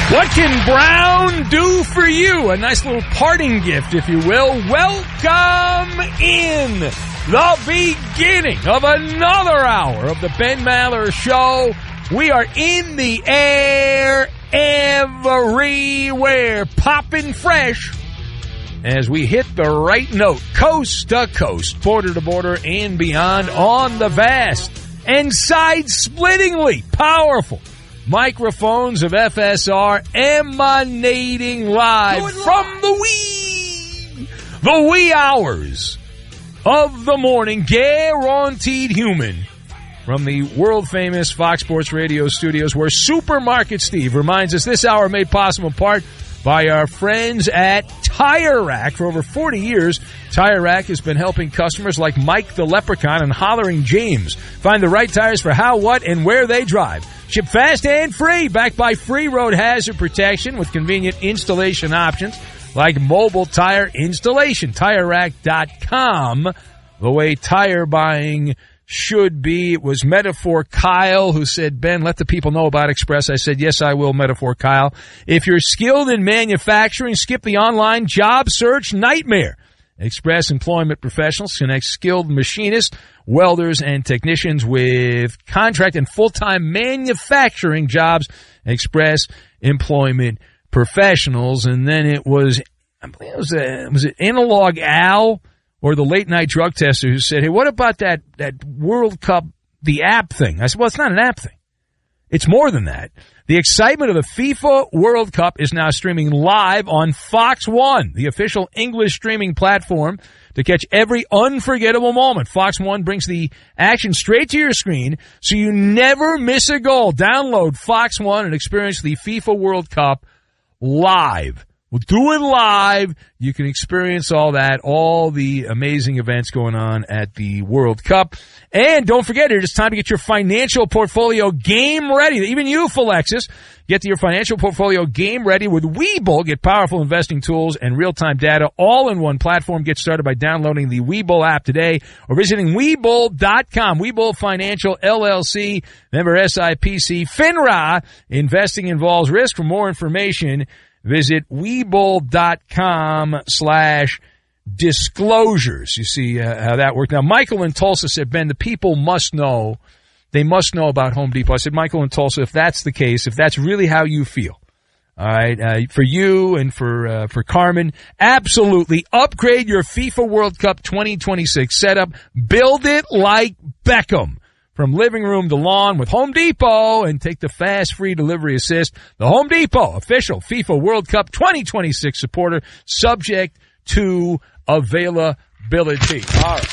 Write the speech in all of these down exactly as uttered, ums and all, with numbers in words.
What can Brown do for you? A nice little parting gift, if you will. Welcome in the beginning of another hour of the Ben Maller Show. We are in the air everywhere, popping fresh as we hit the right note, coast to coast, border to border, and beyond on the vast and side-splittingly powerful microphones of F S R, emanating live from the wee, the wee hours of the morning, guaranteed human, from the world-famous Fox Sports Radio studios, where Supermarket Steve reminds us this hour made possible in part by our friends at Tire Rack. For over forty years, Tire Rack has been helping customers like Mike the Leprechaun and Hollering James find the right tires for how, what, and where they drive. Ship fast and free, backed by free road hazard protection with convenient installation options like mobile tire installation. Tire Rack dot com, the way tire buying should be. It was Metaphor Kyle who said, Ben, let the people know about Express. I said, yes, I will, Metaphor Kyle. If you're skilled in manufacturing, skip the online job search nightmare. Express Employment Professionals connects skilled machinists, welders, and technicians with contract and full-time manufacturing jobs. Express Employment Professionals. And then it was, I believe it was, a, was it Analog Al or the late-night drug tester who said, hey, what about that, that World Cup, the app thing? I said, well, it's not an app thing. It's more than that. The excitement of the FIFA World Cup is now streaming live on Fox One, the official English streaming platform to catch every unforgettable moment. Fox One brings the action straight to your screen so you never miss a goal. Download Fox One and experience the FIFA World Cup live. We'll do it live. You can experience all that, all the amazing events going on at the World Cup. And don't forget, it is time to get your financial portfolio game ready. Even you, Philexis, get your financial portfolio game ready with Webull. Get powerful investing tools and real-time data all in one platform. Get started by downloading the Webull app today or visiting Webull dot com. Webull Financial, L L C, member S I P C, FINRA. Investing involves risk. For more information, visit Webull dot com slash disclosures. You see uh, how that worked. Now, Michael in Tulsa said, Ben, the people must know. They must know about Home Depot. I said, Michael in Tulsa, if that's the case, if that's really how you feel, all right, uh, for you and for uh, for Carmen, absolutely upgrade your FIFA World Cup twenty twenty-six setup. Build it like Beckham. From living room to lawn with Home Depot, and take the fast free delivery assist. The Home Depot official FIFA World Cup twenty twenty-six supporter, subject to availability. All right.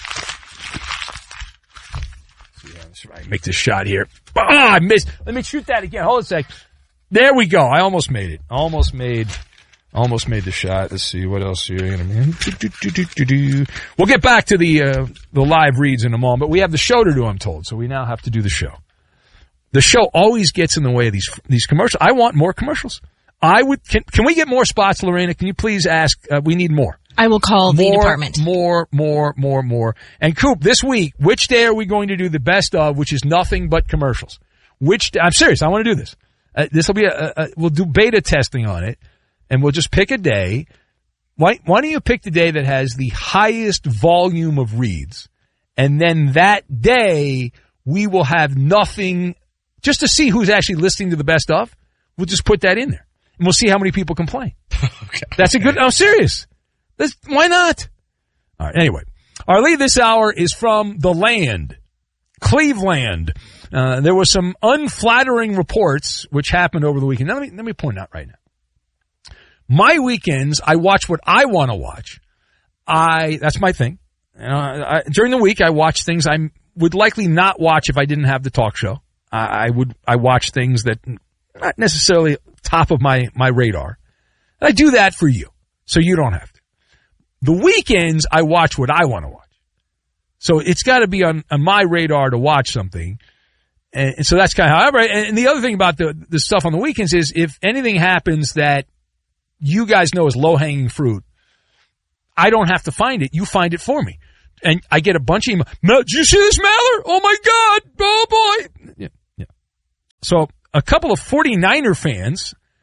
See, I make this shot here. Oh, I missed. Let me shoot that again. Hold a sec. There we go. I almost made it. Almost made Almost made the shot. Let's see what else you're going to. We'll get back to the uh, the live reads in a moment, but we have the show to do, I'm told, so we now have to do the show. The show always gets in the way of these these commercials. I want more commercials. I would. Can, can we get more spots, Lorena? Can you please ask? Uh, we need more. I will call more, the department. More, more, more, more. And Coop, this week, which day are we going to do the best of, which is nothing but commercials? Which I'm serious. I want to do this. Uh, this will be a, a, a. We'll do beta testing on it. And we'll just pick a day. Why, why don't you pick the day that has the highest volume of reads? And then that day, we will have nothing, just to see who's actually listening to the best of. We'll just put that in there. And we'll see how many people complain. Okay. That's a good, I'm serious. That's, why not? All right, anyway. Our lead this hour is from the land, Cleveland. Uh, there were some unflattering reports which happened over the weekend. Now, let me, let me point out right now. My weekends, I watch what I want to watch. I, that's my thing. Uh, I, during the week, I watch things I would likely not watch if I didn't have the talk show. I, I would, I watch things that not necessarily top of my, my radar. And I do that for you, so you don't have to. The weekends, I watch what I want to watch. So it's got to be on, on my radar to watch something. And, and so that's kind of how I operate. And, and the other thing about the, the stuff on the weekends is if anything happens that you guys know is low-hanging fruit, I don't have to find it. You find it for me. And I get a bunch of emails. Did you see this, Maller? Oh, my God. Oh, boy. Yeah, yeah. So a couple of 49er fans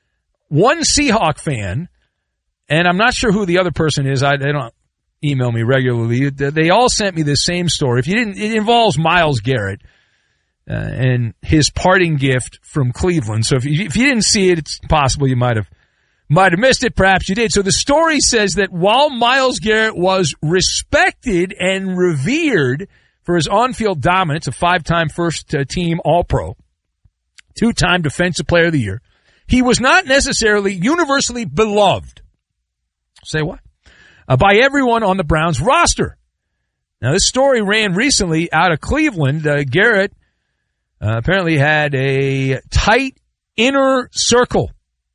one Seahawk fan, and I'm not sure who the other person is. I, they don't email me regularly. They all sent me the same story. If you didn't, it involves Myles Garrett uh, and his parting gift from Cleveland. So if you, if you didn't see it, it's possible you might have might have missed it. Perhaps you did. So the story says that while Myles Garrett was respected and revered for his on-field dominance, a five-time first-team All-Pro, two-time Defensive Player of the Year, he was not necessarily universally beloved. Say what? Uh, by everyone on the Browns roster. Now, this story ran recently out of Cleveland. Uh, Garrett uh, apparently had a tight inner circle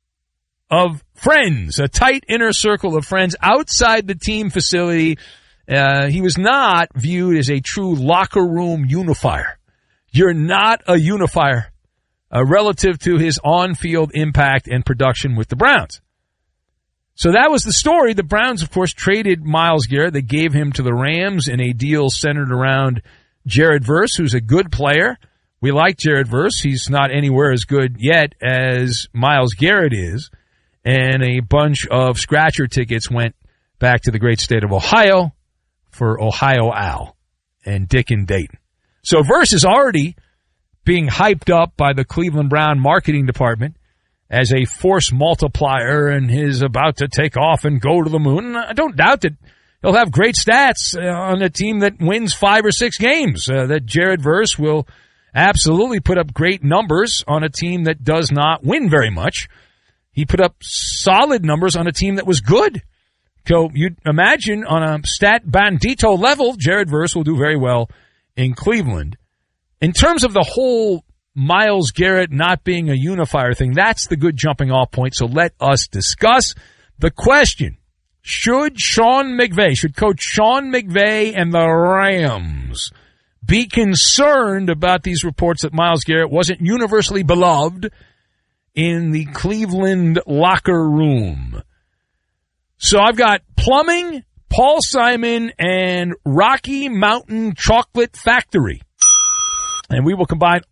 of friends, a tight inner circle of friends outside the team facility. Uh, he was not viewed as a true locker room unifier. You're not a unifier uh, relative to his on-field impact and production with the Browns. So that was the story. The Browns, of course, traded Myles Garrett. They gave him to the Rams in a deal centered around Jared Verse, who's a good player. We like Jared Verse. He's not anywhere as good yet as Myles Garrett is. And a bunch of scratcher tickets went back to the great state of Ohio for Ohio Al and Dick and Dayton. So Verse is already being hyped up by the Cleveland Brown marketing department as a force multiplier and is about to take off and go to the moon. And I don't doubt that he'll have great stats on a team that wins five or six games, uh, that Jared Verse will absolutely put up great numbers on a team that does not win very much. He put up solid numbers on a team that was good. So you'd imagine on a stat bandito level, Jared Verse will do very well in Cleveland. In terms of the whole Myles Garrett not being a unifier thing, that's the good jumping off point. So let us discuss the question. Should Sean McVay, should Coach Sean McVay and the Rams be concerned about these reports that Myles Garrett wasn't universally beloved in the Cleveland locker room? So I've got plumbing, Paul Simon, and Rocky Mountain Chocolate Factory. And we will combine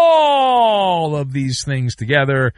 all of these things together,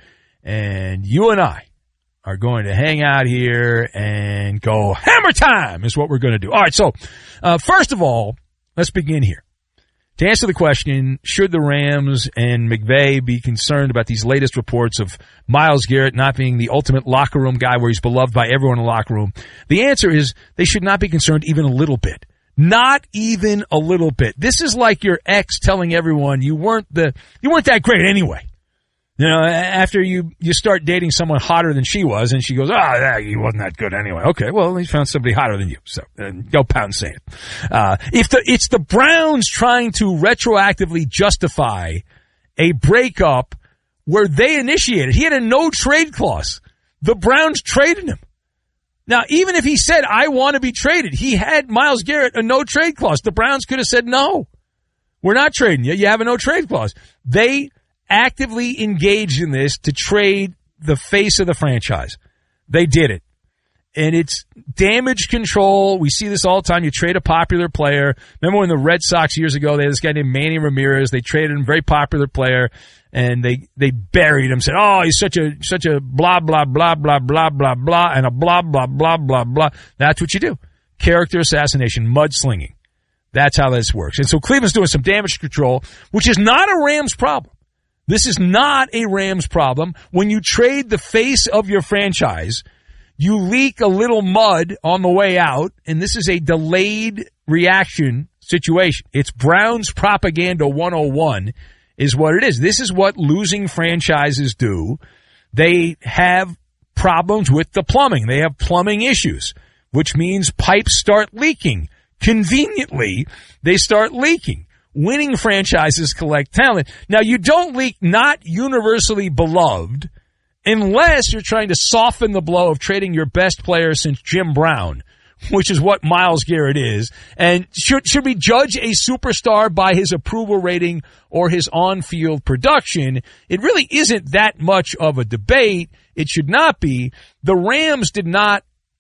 and you and I are going to hang out here and go hammer time is what we're going to do. All right, so uh, first of all, let's begin here. To answer the question, should the Rams and McVay be concerned about these latest reports of Myles Garrett not being the ultimate locker room guy where he's beloved by everyone in the locker room? The answer is they should not be concerned even a little bit. Not even a little bit. This is like your ex telling everyone you weren't the you weren't that great anyway. You know, after you, you start dating someone hotter than she was, and she goes, oh, yeah, he wasn't that good anyway. Okay, well, he found somebody hotter than you, so uh, go pound and say it. Uh, if the, it's the Browns trying to retroactively justify a breakup where they initiated. He had a no-trade clause. The Browns traded him. Now, even if he said, I want to be traded, he had Myles Garrett a no-trade clause. The Browns could have said, no, we're not trading you. You have a no-trade clause. They actively engaged in this to trade the face of the franchise. They did it. And it's damage control. We see this all the time. You trade a popular player. Remember when the Red Sox years ago, they had this guy named Manny Ramirez. They traded him, very popular player, and they, they buried him, said, oh, he's such a, such a blah, blah, blah, blah, blah, blah, blah, and a blah, blah, blah, blah, blah. That's what you do. Character assassination, mudslinging. That's how this works. And so Cleveland's doing some damage control, which is not a Rams problem. This is not a Rams problem. When you trade the face of your franchise, you leak a little mud on the way out, and this is a delayed reaction situation. It's Browns propaganda one oh one is what it is. This is what losing franchises do. They have problems with the plumbing. They have plumbing issues, which means pipes start leaking. Conveniently, they start leaking. Winning franchises collect talent. Now, you don't leak not universally beloved unless you're trying to soften the blow of trading your best player since Jim Brown, which is what Myles Garrett is. And should, should we judge a superstar by his approval rating or his on-field production? It really isn't that much of a debate. It should not be. The Rams did not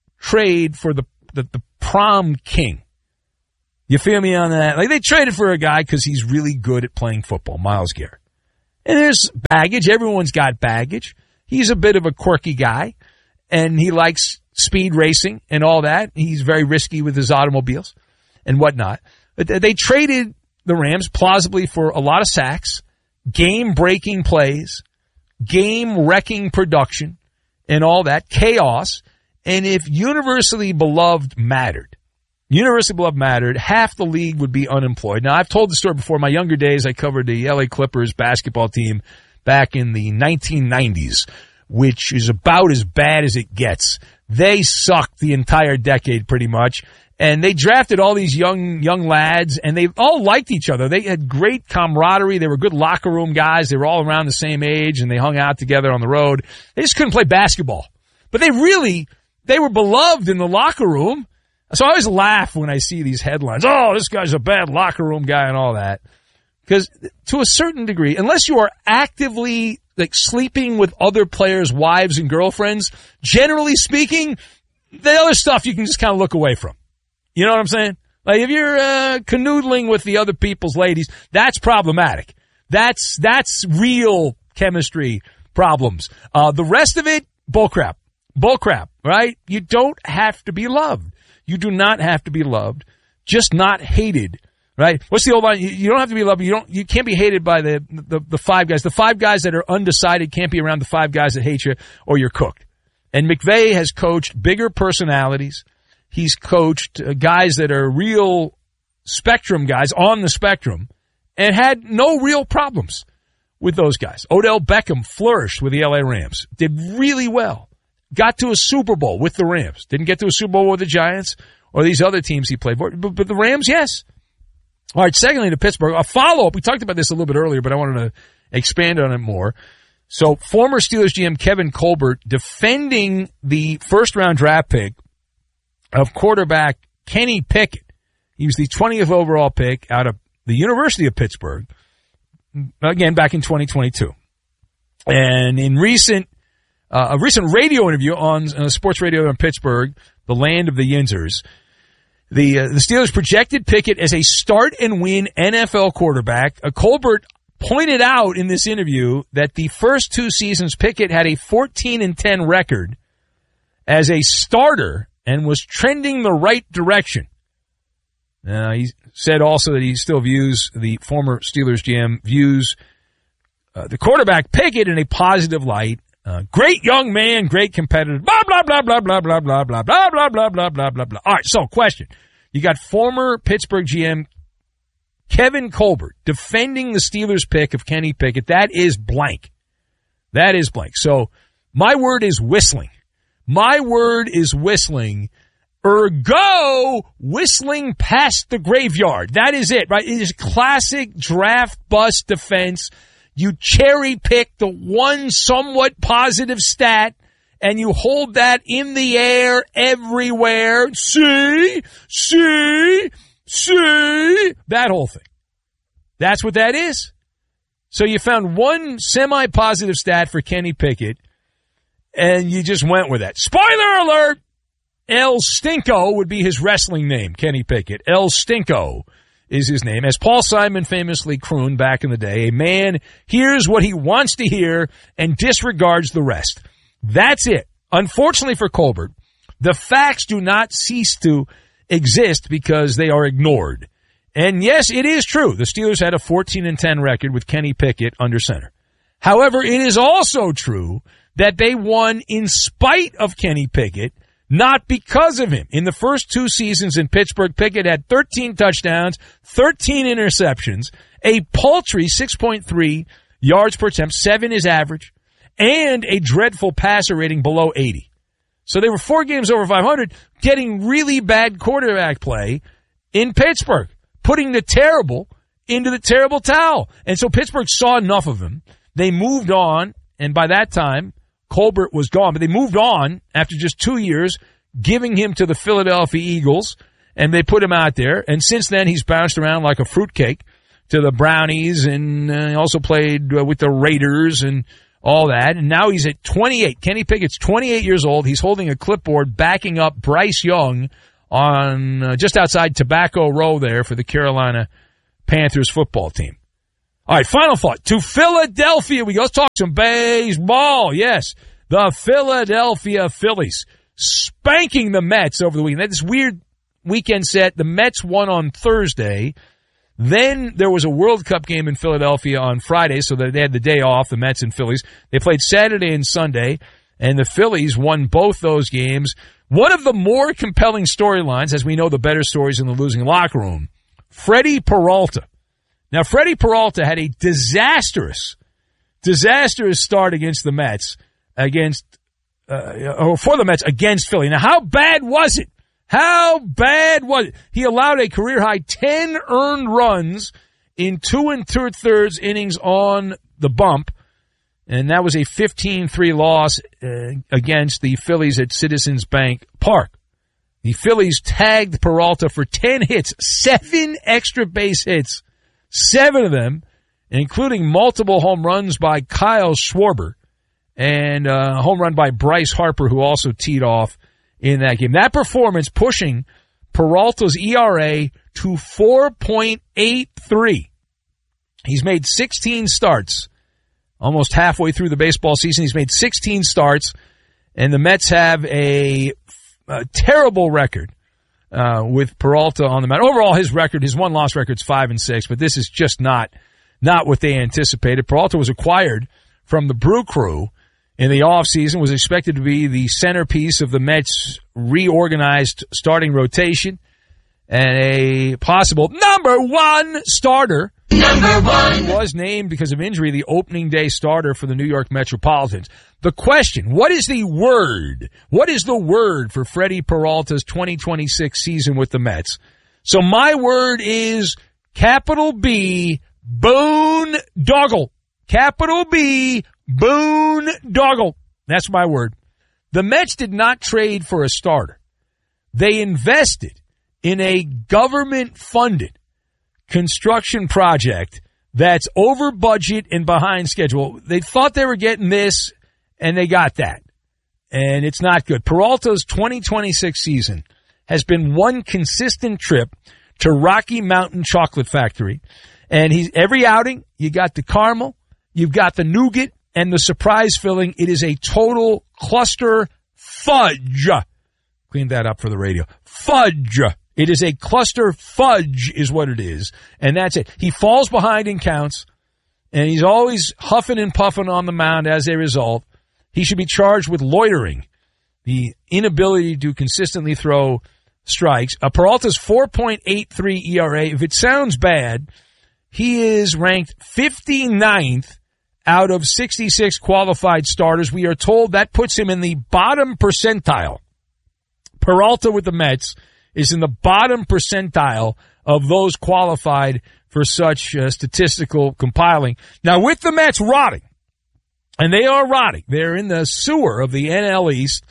trade for the, the, the prom king. You feel me on that? Like, they traded for a guy because he's really good at playing football, Myles Garrett. And there's baggage. Everyone's got baggage. He's a bit of a quirky guy, and he likes speed racing and all that. He's very risky with his automobiles and whatnot. But they traded the Rams plausibly for a lot of sacks, game-breaking plays, game-wrecking production, and all that, chaos. And if universally beloved mattered, universally beloved mattered, half the league would be unemployed. Now, I've told the story before. In my younger days, I covered the L A Clippers basketball team back in the nineteen nineties, which is about as bad as it gets. They sucked the entire decade pretty much. And they drafted all these young young lads, and they all liked each other. They had great camaraderie. They were good locker room guys. They were all around the same age, and they hung out together on the road. They just couldn't play basketball. But they really, they were beloved in the locker room. So I always laugh when I see these headlines. Oh, this guy's a bad locker room guy and all that. Because to a certain degree, unless you are actively like sleeping with other players' wives and girlfriends, generally speaking, the other stuff you can just kind of look away from. You know what I'm saying? Like if you're uh, canoodling with the other people's ladies, that's problematic. That's that's real chemistry problems. Uh, the rest of it, bullcrap. Bullcrap, right? You don't have to be loved. You do not have to be loved. Just not hated. Right? What's the old line? You don't have to be loved. You don't. You can't be hated by the, the the five guys. The five guys that are undecided can't be around the five guys that hate you, or you're cooked. And McVay has coached bigger personalities. He's coached uh, guys that are real spectrum guys on the spectrum, and had no real problems with those guys. Odell Beckham flourished with the L A Rams. Did really well. Got to a Super Bowl with the Rams. Didn't get to a Super Bowl with the Giants or these other teams he played for. But, but the Rams, yes. All right, secondly to Pittsburgh, a follow-up. We talked about this a little bit earlier, but I wanted to expand on it more. So former Steelers G M Kevin Colbert defending the first-round draft pick of quarterback Kenny Pickett. He was the twentieth overall pick out of the University of Pittsburgh, again, back in twenty twenty-two. And in recent, uh, a recent radio interview on uh, sports radio in Pittsburgh, the land of the Yinzers, The uh, the Steelers projected Pickett as a start-and-win N F L quarterback. Uh, Colbert pointed out in this interview that the first two seasons Pickett had a fourteen and ten record as a starter and was trending the right direction. Uh, he said also that he still views, the former Steelers G M views uh, the quarterback Pickett in a positive light. Uh, great young man, great competitor, blah, blah, blah, blah, blah, blah, blah, blah, blah, blah, blah, blah, blah, blah, blah. All right, so question. You got former Pittsburgh G M Kevin Colbert defending the Steelers pick of Kenny Pickett. That is blank. That is blank. So my word is whistling. My word is whistling. Ergo, whistling past the graveyard. That is it, right? It is classic draft bust defense. You cherry pick the one somewhat positive stat, and you hold that in the air everywhere. See? See? See? That whole thing. That's what that is. So you found one semi-positive stat for Kenny Pickett, and you just went with that. Spoiler alert! El Stinko would be his wrestling name, Kenny Pickett. El Stinko is his name. As Paul Simon famously crooned back in the day, a man hears what he wants to hear and disregards the rest. That's it. Unfortunately for Colbert, the facts do not cease to exist because they are ignored. And yes, it is true. The Steelers had a fourteen and ten record with Kenny Pickett under center. However, it is also true that they won in spite of Kenny Pickett, not because of him. In the first two seasons in Pittsburgh, Pickett had thirteen touchdowns, thirteen interceptions, a paltry six point three yards per attempt, seven is average, and a dreadful passer rating below eighty. So they were four games over five hundred, getting really bad quarterback play in Pittsburgh, putting the terrible into the terrible towel. And so Pittsburgh saw enough of him. They moved on, and by that time, Colbert was gone, but they moved on after just two years, giving him to the Philadelphia Eagles, and they put him out there. And since then, he's bounced around like a fruitcake to the Brownies, and uh, he also played uh, with the Raiders and all that. And now he's at twenty-eight. Kenny Pickett's twenty-eight years old. He's holding a clipboard backing up Bryce Young on uh, just outside Tobacco Row there for the Carolina Panthers football team. All right, final thought. To Philadelphia we go. Let's talk some baseball. Yes, the Philadelphia Phillies spanking the Mets over the weekend. They had this weird weekend set. The Mets won on Thursday. Then there was a World Cup game in Philadelphia on Friday, so that they had the day off, the Mets and Phillies. They played Saturday and Sunday, and the Phillies won both those games. One of the more compelling storylines, as we know the better stories in the losing locker room, Freddie Peralta. Now, Freddie Peralta had a disastrous, disastrous start against the Mets, against, uh, or for the Mets against Philly. Now, how bad was it? How bad was it? He allowed a career-high ten earned runs in two and two-thirds innings on the bump, and that was a fifteen three loss uh, against the Phillies at Citizens Bank Park. The Phillies tagged Peralta for ten hits, seven extra base hits. Seven of them, including multiple home runs by Kyle Schwarber and a home run by Bryce Harper, who also teed off in that game. That performance pushing Peralta's E R A to four point eight three. He's made sixteen starts, almost halfway through the baseball season. He's made sixteen starts, and the Mets have a, a terrible record. Uh, with Peralta on the mound. Overall, his record, his one-loss record is five and six, but this is just not, not what they anticipated. Peralta was acquired from the Brew Crew in the offseason, was expected to be the centerpiece of the Mets' reorganized starting rotation, and a possible number one starter. Number one was named because of injury the opening day starter for the New York Metropolitans. The question, what is the word? What is the word for Freddie Peralta's twenty twenty-six season with the Mets? So my word is capital B, boondoggle. Capital B, boondoggle. That's my word. The Mets did not trade for a starter. They invested in a government-funded construction project that's over budget and behind schedule. They thought they were getting this, and they got that. And it's not good. Peralta's twenty twenty-six season has been one consistent trip to Rocky Mountain Chocolate Factory. And he's every outing, you got the caramel, you've got the nougat, and the surprise filling. It is a total cluster fudge. Clean that up for the radio. Fudge. It is a cluster fudge is what it is, and that's it. He falls behind in counts, and he's always huffing and puffing on the mound as a result. He should be charged with loitering, the inability to consistently throw strikes. Uh, Peralta's four point eight three E R A, if it sounds bad, he is ranked fifty-ninth out of sixty-six qualified starters. We are told that puts him in the bottom percentile. Peralta with the Mets is in the bottom percentile of those qualified for such uh, statistical compiling. Now, with the Mets rotting, and they are rotting, they're in the sewer of the N L East.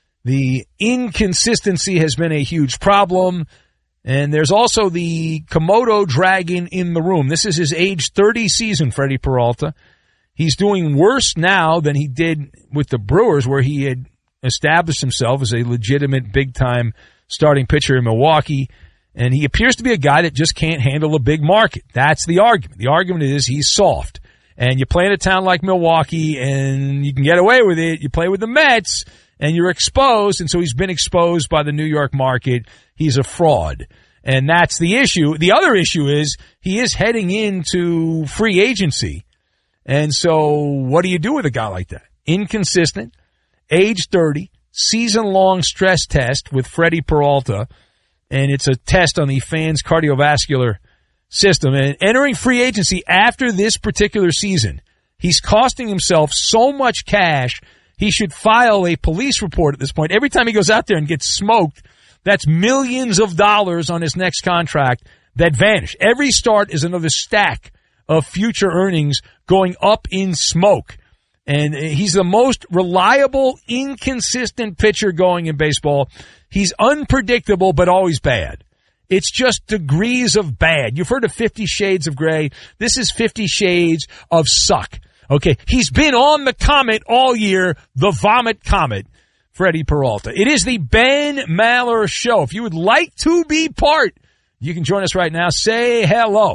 The inconsistency has been a huge problem, and there's also the Komodo dragon in the room. This is his age thirty season, Freddie Peralta. He's doing worse now than he did with the Brewers, where he had established himself as a legitimate big-time starting pitcher in Milwaukee, and he appears to be a guy that just can't handle a big market. That's the argument. The argument is he's soft, and you play in a town like Milwaukee, and you can get away with it. You play with the Mets, and you're exposed, and so he's been exposed by the New York market. He's a fraud, and that's the issue. The other issue is he is heading into free agency, and so what do you do with a guy like that? Inconsistent, age thirty, season-long stress test with Freddie Peralta, and it's a test on the fans' cardiovascular system. And entering free agency after this particular season, he's costing himself so much cash, he should file a police report at this point. Every time he goes out there and gets smoked, that's millions of dollars on his next contract that vanish. Every start is another stack of future earnings going up in smoke. And he's the most reliable, inconsistent pitcher going in baseball. He's unpredictable, but always bad. It's just degrees of bad. You've heard of Fifty Shades of Gray. This is Fifty Shades of Suck. Okay, he's been on the comet all year, the Vomit Comet, Freddie Peralta. It is the Ben Maller Show. If you would like to be part, you can join us right now. Say hello.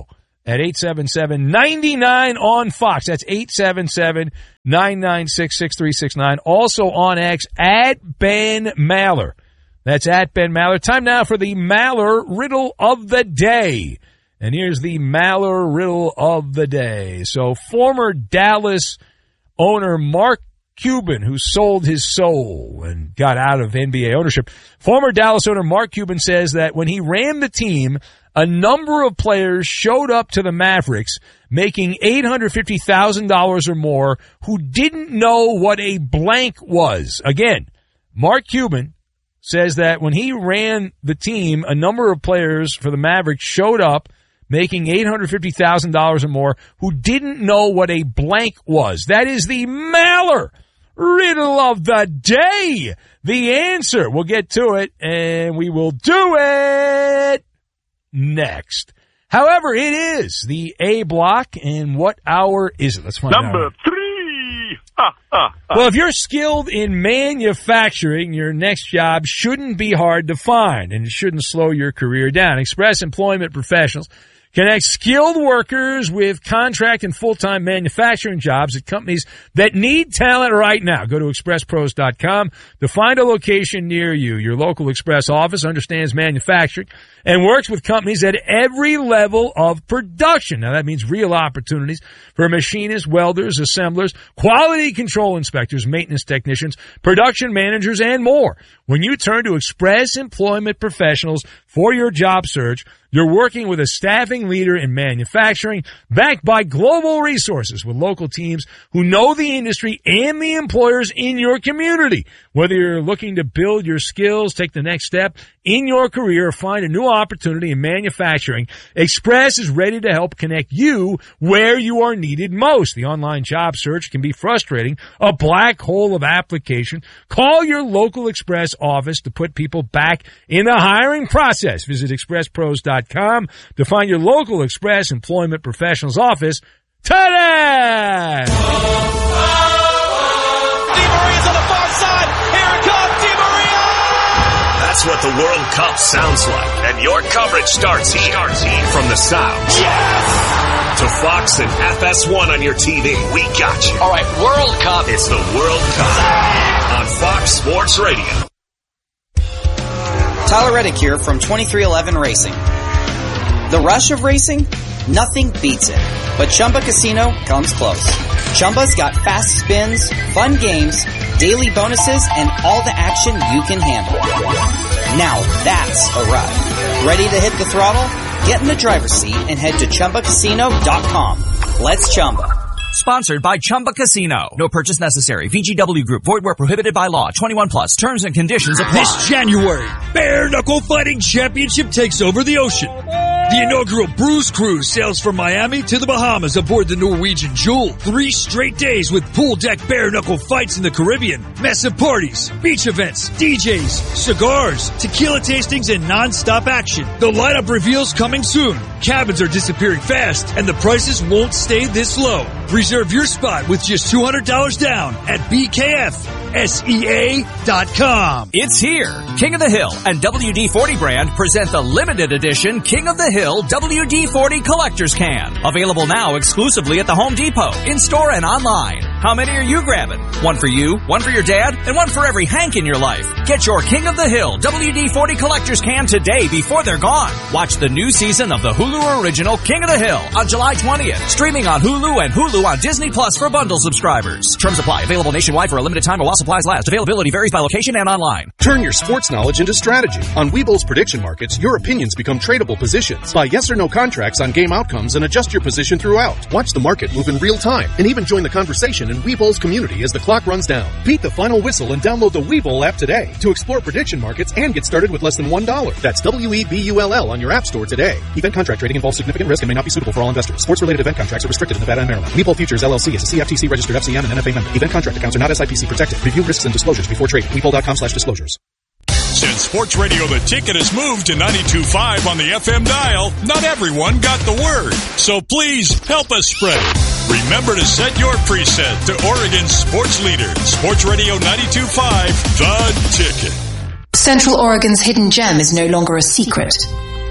at eight seven seven, nine nine on Fox. That's eight seven seven, nine nine six, six three six nine. Also on X, at Ben Maller. That's at Ben Maller. Time now for the Maller Riddle of the Day. And here's the Maller Riddle of the Day. So former Dallas owner Mark Cuban, who sold his soul and got out of N B A ownership. Former Dallas owner Mark Cuban says that when he ran the team, a number of players showed up to the Mavericks making eight hundred fifty thousand dollars or more who didn't know what a blank was. Again, Mark Cuban says that when he ran the team, a number of players for the Mavericks showed up making eight hundred fifty thousand dollars or more who didn't know what a blank was. That is the Maller Riddle of the Day. The answer, we'll get to it, and we will do it next. However, it is the A block, and what hour is it? Let's find Number out. Number three. Ha, ha, ha. Well, if you're skilled in manufacturing, your next job shouldn't be hard to find, and it shouldn't slow your career down. Express Employment Professionals connect skilled workers with contract and full-time manufacturing jobs at companies that need talent right now. Go to express pros dot com to find a location near you. Your local Express office understands manufacturing and works with companies at every level of production. Now, that means real opportunities for machinists, welders, assemblers, quality control inspectors, maintenance technicians, production managers, and more. When you turn to Express Employment Professionals for your job search, you're working with a staffing leader in manufacturing backed by global resources with local teams who know the industry and the employers in your community. Whether you're looking to build your skills, take the next step in your career, or find a new opportunity in manufacturing, Express is ready to help connect you where you are needed most. The online job search can be frustrating, a black hole of application. Call your local Express office to put people back in the hiring process. Visit express pros dot com to find your local Express Employment Professionals office today. DiMaria's on the far side. Here it comes, DiMaria! That's what the World Cup sounds like. And your coverage starts here. Starts here. From the South. Yes! To Fox and F S one on your T V. We got you. All right, World Cup. It's the World Cup on Fox Sports Radio. Tyler Reddick here from twenty-three eleven Racing. The rush of racing? Nothing beats it. But Chumba Casino comes close. Chumba's got fast spins, fun games, daily bonuses, and all the action you can handle. Now that's a ride. Ready to hit the throttle? Get in the driver's seat and head to chumba casino dot com. Let's Chumba. Sponsored by Chumba Casino. No purchase necessary. V G W Group. Void where prohibited by law. twenty-one plus. Terms and conditions apply. This January, Bare Knuckle Fighting Championship takes over the ocean. The inaugural Bruise Cruise sails from Miami to the Bahamas aboard the Norwegian Jewel. Three straight days with pool deck bare knuckle fights in the Caribbean, massive parties, beach events, D Js, cigars, tequila tastings, and non-stop action. The lineup reveals coming soon. Cabins are disappearing fast, and the prices won't stay this low. Reserve your spot with just two hundred dollars down at B K F S E A dot com. It's here. King of the Hill and W D forty brand present the limited edition King of the Hill W D forty Collector's Can. Available now exclusively at the Home Depot, in-store and online. How many are you grabbing? One for you, one for your dad, and one for every Hank in your life. Get your King of the Hill W D forty Collector's Can today before they're gone. Watch the new season of the Hulu original King of the Hill on July twentieth. Streaming on Hulu and Hulu on Disney Plus for bundle subscribers. Terms apply. Available nationwide for a limited time or while supplies last. Availability varies by location and online. Turn your sports knowledge into strategy. On Webull's prediction markets, your opinions become tradable positions. Buy yes or no contracts on game outcomes and adjust your position throughout. Watch the market move in real time and even join the conversation in Webull's community as the clock runs down. Beat the final whistle and download the Webull app today to explore prediction markets and get started with less than one dollar. That's W E B U L L on your app store today. Event contract trading involves significant risk and may not be suitable for all investors. Sports-related event contracts are restricted in Nevada and Maryland. Webull Futures L L C is a C F T C registered F C M and N F A member. Event contract accounts are not S I P C protected. Review risks and disclosures before trading. Webull dot com slash disclosures. Since Sports Radio The Ticket has moved to ninety-two point five on the F M dial, not everyone got the word. So please help us spread it. Remember to set your preset to Oregon's sports leader, Sports Radio ninety-two point five, The Ticket. Central Oregon's hidden gem is no longer a secret.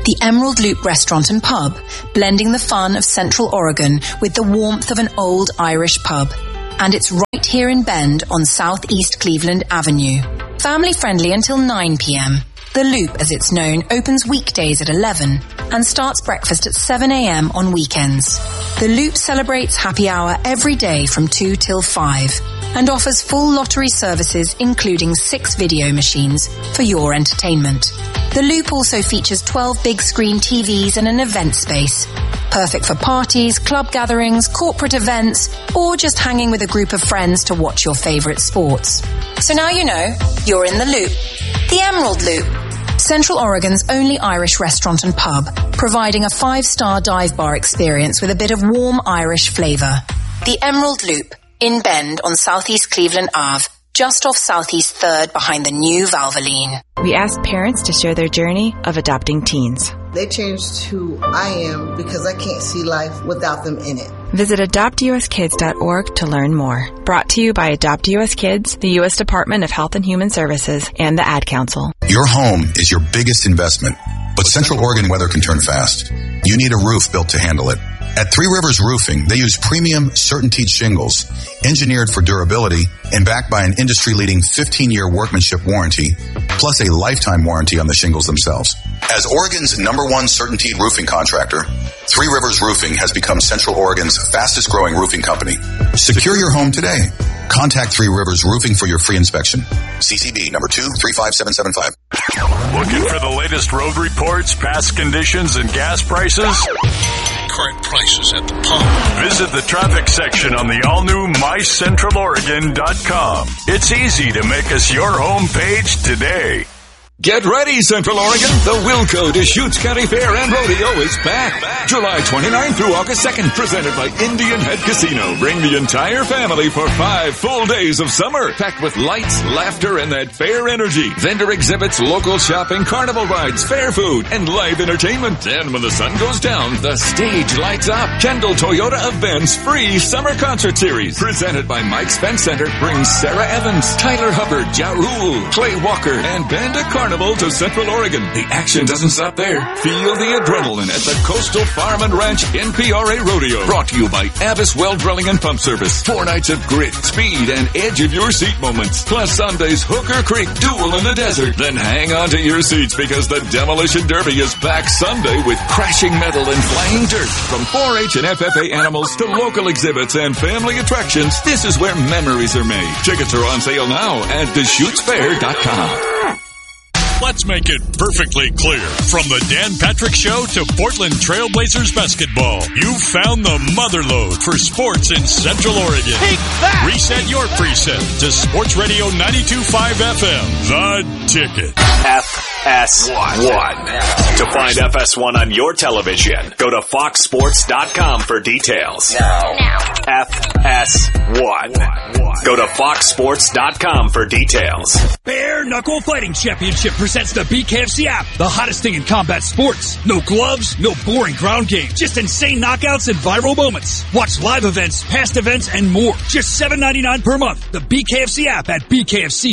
The Emerald Loop Restaurant and Pub, blending the fun of Central Oregon with the warmth of an old Irish pub. And it's right here in Bend on Southeast Cleveland Avenue. Family friendly until nine p.m. The Loop, as it's known, opens weekdays at eleven and starts breakfast at seven a.m. on weekends. The Loop celebrates happy hour every day from two till five and offers full lottery services including six video machines for your entertainment. The Loop also features twelve big screen T Vs and an event space. Perfect for parties, club gatherings, corporate events, or just hanging with a group of friends to watch your favorite sports. So now you know, you're in the Loop. The Emerald Loop. Central Oregon's only Irish restaurant and pub, providing a five-star dive bar experience with a bit of warm Irish flavour. The Emerald Loop, in Bend on Southeast Cleveland Ave, just off Southeast third behind the new Valvoline. We asked parents to share their journey of adopting teens. They changed who I am because I can't see life without them in it. Visit adopt u s kids dot org to learn more. Brought to you by Adopt U S Kids, the U S Department of Health and Human Services, and the Ad Council. Your home is your biggest investment, but Central Oregon weather can turn fast. You need a roof built to handle it. At Three Rivers Roofing, they use premium CertainTeed shingles, engineered for durability and backed by an industry-leading fifteen-year workmanship warranty, plus a lifetime warranty on the shingles themselves. As Oregon's number one CertainTeed roofing contractor, Three Rivers Roofing has become Central Oregon's fastest-growing roofing company. Secure your home today. Contact Three Rivers Roofing for your free inspection. C C B number two three five seven seven five. Looking for the latest road reports, past conditions, and gas prices? Current prices at the pump. Visit the traffic section on the all-new my central oregon dot com. It's easy to make us your home page today. Get ready, Central Oregon. The Wilco Deschutes County Fair and Rodeo is back. back. July twenty-ninth through August second, presented by Indian Head Casino. Bring the entire family for five full days of summer, packed with lights, laughter, and that fair energy. Vendor exhibits, local shopping, carnival rides, fair food, and live entertainment. And when the sun goes down, the stage lights up. Kendall Toyota of Ben's free summer concert series, presented by Mike Spence Center, brings Sarah Evans, Tyler Hubbard, Ja Rule, Clay Walker, and Band of Carnival to Central Oregon. The action doesn't stop there. Feel the adrenaline at the Coastal Farm and Ranch N P R A Rodeo. Brought to you by Avis Well Drilling and Pump Service. Four nights of grit, speed, and edge of your seat moments. Plus Sunday's Hooker Creek Duel in the Desert. Then hang on to your seats because the Demolition Derby is back Sunday with crashing metal and flying dirt. From four H and F F A animals to local exhibits and family attractions, this is where memories are made. Tickets are on sale now at Deschutes Fair dot com. Let's make it perfectly clear. From the Dan Patrick Show to Portland Trailblazers basketball, you found the motherlode for sports in Central Oregon. Take that! Reset your preset to Sports Radio ninety-two point five F M. The Ticket. F S one. To find F S one on your television, go to fox sports dot com for details. Now. F S one. Go to fox sports dot com for details. Bare Knuckle Fighting Championship presents the B K F C app, the hottest thing in combat sports. No gloves, no boring ground game, just insane knockouts and viral moments. Watch live events, past events, and more. Just seven ninety-nine per month. The B K F C app at B K F C